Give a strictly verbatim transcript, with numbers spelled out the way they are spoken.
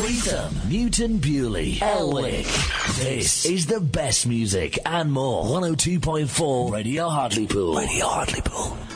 Freedom, Newton Bewley, Elwick. This is the best music and more. one oh two point four Radio Hartlepool. Radio Hartlepool.